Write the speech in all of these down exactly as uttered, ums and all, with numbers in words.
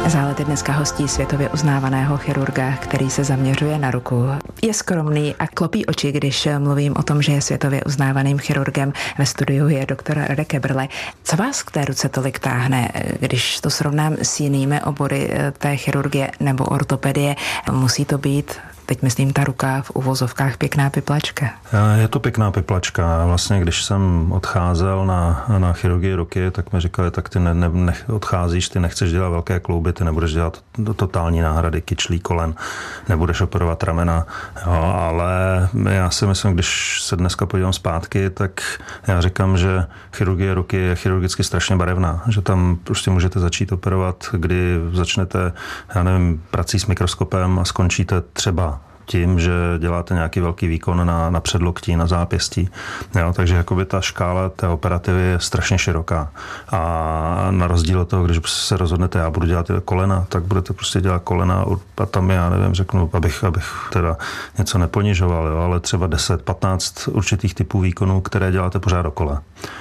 Zálety dneska hostí světově uznávaného chirurga, který se zaměřuje na ruku. Je skromný a klopí oči, když mluvím o tom, že je světově uznávaným chirurgem. Ve studiu je doktor Radek Kebrle. Co vás k té ruce tolik táhne, když to srovnám s jinými obory té chirurgie nebo ortopedie? Musí to být, teď myslím ta ruka, v uvozovkách pěkná piplačka. Je to pěkná piplačka. Vlastně, když jsem odcházel na, na chirurgii ruky, tak mi říkali, tak ty ne, ne, ne, odcházíš, ty nechceš dělat velké klouby, ty nebudeš dělat totální náhrady kyčlí, kolen, nebudeš operovat ramena. Jo, ale já si myslím, když se dneska podívám zpátky, tak já říkám, že chirurgie ruky je chirurgicky strašně barevná, že tam prostě můžete začít operovat, kdy začnete, já nevím, prací s mikroskopem a skončíte třeba tím, že děláte nějaký velký výkon na, na předloktí, na zápěstí. Jo, takže jakoby ta škála té operativy je strašně široká. A na rozdíl od toho, když se rozhodnete, já budu dělat kolena, tak budete prostě dělat kolena a tam já nevím, řeknu, abych, abych teda něco neponižoval, jo, ale třeba deset patnáct určitých typů výkonů, které děláte pořád dokola.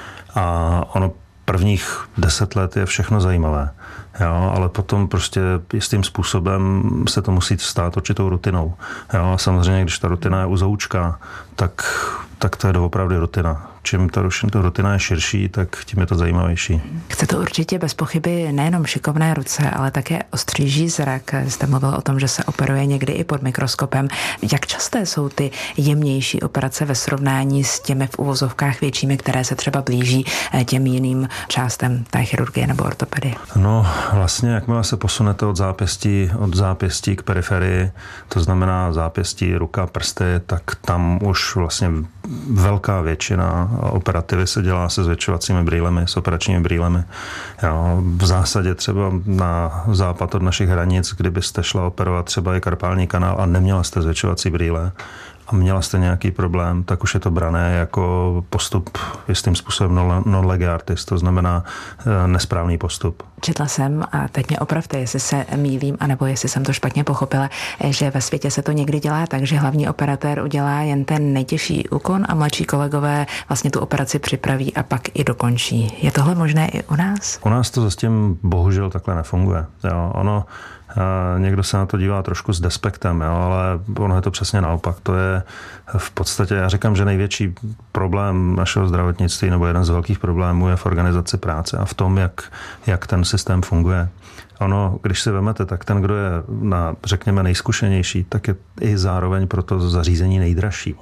A ono prvních deset let je všechno zajímavé. Jo, ale potom prostě jistým způsobem se to musí stát určitou rutinou. Jo, a samozřejmě, když ta rutina je uzoučká, tak, tak to je doopravdy rutina. Čím ta, ta rutina je širší, tak tím je to zajímavější. Chce to určitě bez pochyby nejenom šikovné ruce, ale také ostříží zrak. Jste mluvil o tom, že se operuje někdy i pod mikroskopem. Jak časté jsou ty jemnější operace ve srovnání s těmi v uvozovkách většími, které se třeba blíží těm jiným částem té chirurgie nebo ortopedie? No, vlastně jakmile se posunete od zápěstí, od zápěstí k periferii, to znamená zápěstí, ruka, prsty, tak tam už vlastně velká většina operativy se dělá se zvětšovacími brýlemi, s operačními brýlemi. Jo, v zásadě třeba na západ od našich hranic, kdybyste šla operovat třeba i karpální kanál a neměla jste zvětšovací brýle a měla jste nějaký problém, tak už je to brané jako postup jistým způsobem non lege artis, to znamená nesprávný postup. Četla jsem, a teď mě opravte, jestli se mýlím, anebo jestli jsem to špatně pochopila, že ve světě se to někdy dělá tak, že hlavní operatér udělá jen ten nejtěžší úkon a mladší kolegové vlastně tu operaci připraví a pak i dokončí. Je tohle možné i u nás? U nás to zase tím bohužel takhle nefunguje. Jo, ono někdo se na to dívá trošku s despektem, jo, ale ono je to přesně naopak. To je v podstatě, já říkám, že největší problém našeho zdravotnictví nebo jeden z velkých problémů je v organizaci práce a v tom, jak, jak ten systém funguje. Ono, když si vemete, tak ten, kdo je na, řekněme, nejzkušenější, tak je i zároveň pro to zařízení nejdražší.